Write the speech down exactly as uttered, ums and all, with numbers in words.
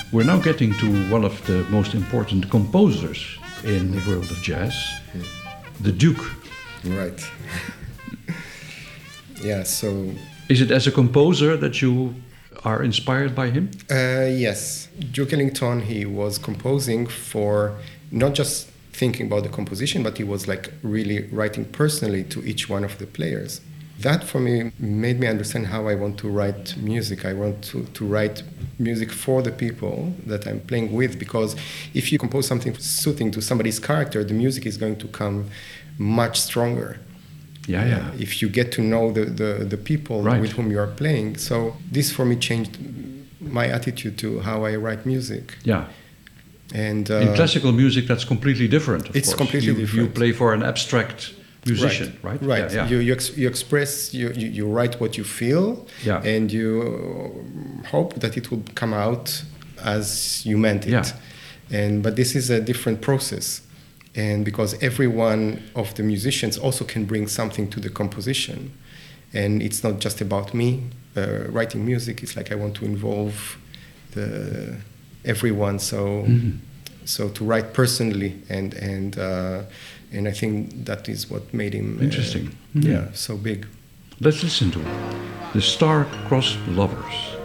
We're now getting to one of the most important composers in the world of jazz, the Duke. Right. Yeah, so... Is it as a composer that you are inspired by him? Uh, yes. Duke Ellington, he was composing for not just thinking about the composition, but he was like really writing personally to each one of the players. That for me made me understand how I want to write music. I want to, to write music for the people that I'm playing with, because if you compose something suiting to somebody's character, the music is going to come much stronger. Yeah, yeah. If you get to know the, the, the people right. with whom you are playing. So this for me changed my attitude to how I write music. Yeah. And uh, in classical music, that's completely different, of it's course. completely you, different. You play for an abstract musician, right? Right. right. Yeah, yeah. You, you, ex- you express, you, you, you write what you feel, yeah. and you hope that it will come out as you meant it. Yeah. And, but this is a different process. And because every one of the musicians also can bring something to the composition. And it's not just about me uh, writing music. It's like I want to involve the everyone. So mm-hmm. so to write personally. And and uh, and I think that is what made him... Interesting. Uh, mm-hmm. Yeah, so big. Let's listen to it. The Star-Crossed Lovers.